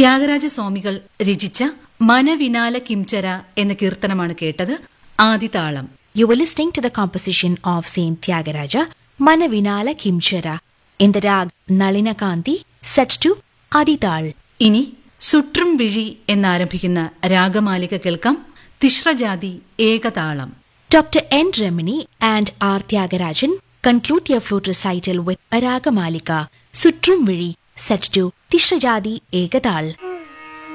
ത്യാഗരാജസ്വാമികൾ രചിച്ച മനവിനാല കിംചര എന്ന കീർത്തനമാണ് കേട്ടത്. ആദിതാളം. You were listening to the composition of Saint Tyagaraja, Manavinala Kimchara, in the rag Nalinakanti, set to Adital. ഇനി സുട്രും വിഴി എന്നാരംഭിക്കുന്ന രാഗമാലിക കേൾക്കാം. തിശ്രജാതി ഏകതാളം. Dr. N. Remini and R. Tyagarajan conclude their flute recital with a Ragamalika, Sutrum Viri, set to Tishrajadi Ekadal.